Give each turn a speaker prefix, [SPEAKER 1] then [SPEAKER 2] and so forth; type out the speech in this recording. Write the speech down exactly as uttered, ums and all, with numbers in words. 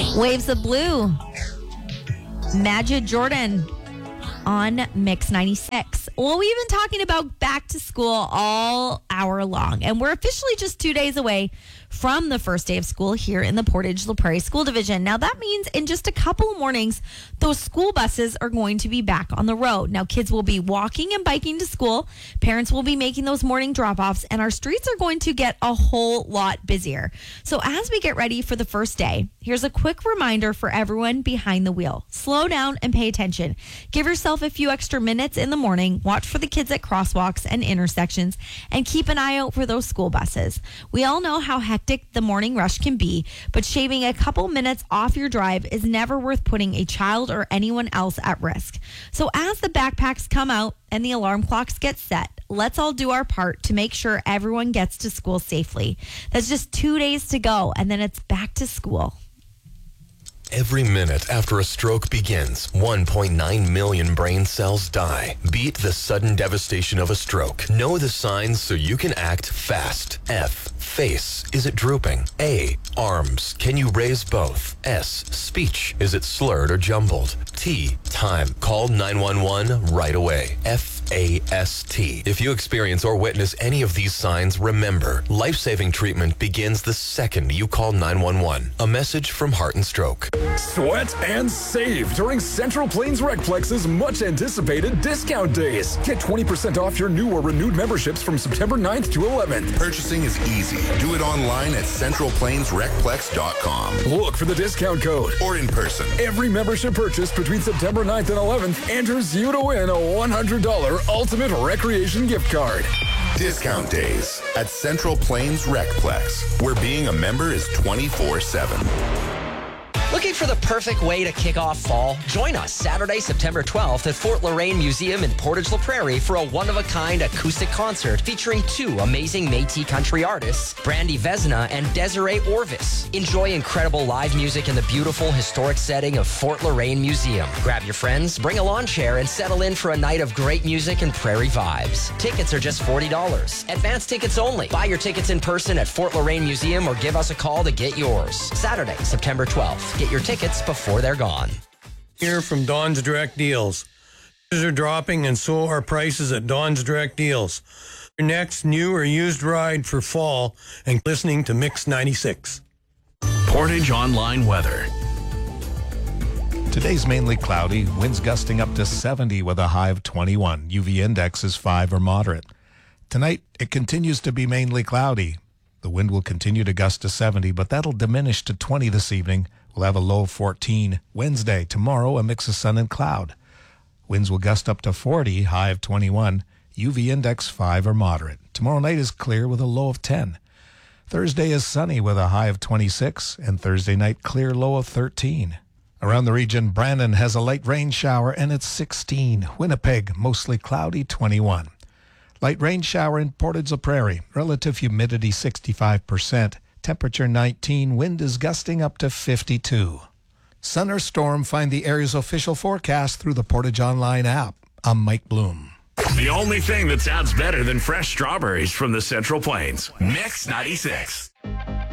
[SPEAKER 1] Waves of Blue. Majid Jordan on Mix ninety-six. Well, we've been talking about back to school all hour long, and we're officially just two days away from the first day of school here in the Portage La Prairie School Division. Now, that means in just a couple of mornings, those school buses are going to be back on the road. Now, kids will be walking and biking to school. Parents will be making those morning drop-offs, and our streets are going to get a whole lot busier. So as we get ready for the first day, here's a quick reminder for everyone behind the wheel. Slow down and pay attention. Give yourself a few extra minutes in the morning. Watch for the kids at crosswalks and intersections, and keep an eye out for those school buses. We all know how hectic the morning rush can be, but shaving a couple minutes off your drive is never worth putting a child or anyone else at risk. So as the backpacks come out and the alarm clocks get set, let's all do our part to make sure everyone gets to school safely. That's just two days to go, and then it's back to school.
[SPEAKER 2] Every minute after a stroke begins, one point nine million brain cells die. Beat the sudden devastation of a stroke. Know the signs so you can act fast. F. Face. Is it drooping? A. Arms. Can you raise both? S. Speech. Is it slurred or jumbled? T. Time. Call nine one one right away. F. A S T. If you experience or witness any of these signs, remember, life-saving treatment begins the second you call nine one one. A message from Heart and Stroke.
[SPEAKER 3] Sweat and save during Central Plains Recplex's much-anticipated discount days. Get twenty percent off your new or renewed memberships from September ninth to eleventh.
[SPEAKER 4] Purchasing is easy. Do it online at central plains recplex dot com.
[SPEAKER 3] Look for the discount code.
[SPEAKER 4] Or in person.
[SPEAKER 3] Every membership purchase between September ninth and eleventh enters you to win a one hundred dollars Ultimate Recreation gift card.
[SPEAKER 4] Discount days at Central Plains Recplex, where being a member is twenty-four seven.
[SPEAKER 5] Looking for the perfect way to kick off fall? Join us Saturday, September twelfth at Fort Loraine Museum in Portage La Prairie for a one-of-a-kind acoustic concert featuring two amazing Métis country artists, Brandy Vesna and Desiree Orvis. Enjoy incredible live music in the beautiful historic setting of Fort Loraine Museum. Grab your friends, bring a lawn chair, and settle in for a night of great music and prairie vibes. Tickets are just forty dollars. Advance tickets only. Buy your tickets in person at Fort Loraine Museum or give us a call to get yours. Saturday, September twelfth. Get your tickets before they're gone.
[SPEAKER 6] Here from Don's Direct Deals. Prices are dropping and so are prices at Don's Direct Deals. Your next new or used ride for fall and listening to Mix ninety-six.
[SPEAKER 7] Portage Online Weather.
[SPEAKER 8] Today's mainly cloudy, winds gusting up to seventy with a high of twenty-one. U V index is five or moderate. Tonight, it continues to be mainly cloudy. The wind will continue to gust to seventy, but that'll diminish to twenty this evening. We'll have a low of fourteen. Wednesday, tomorrow, a mix of sun and cloud. Winds will gust up to forty, high of twenty-one. U V index five or moderate. Tomorrow night is clear with a low of ten. Thursday is sunny with a high of twenty-six, and Thursday night clear, low of thirteen. Around the region, Brandon has a light rain shower, and it's sixteen. Winnipeg, mostly cloudy, twenty-one. Light rain shower in Portage La Prairie. Relative humidity sixty-five percent. Temperature nineteen. Wind is gusting up to fifty-two. Sun or storm, find the area's official forecast through the Portage Online app. I'm Mike Bloom.
[SPEAKER 7] The only thing that sounds better than fresh strawberries from the Central Plains. Mix ninety-six.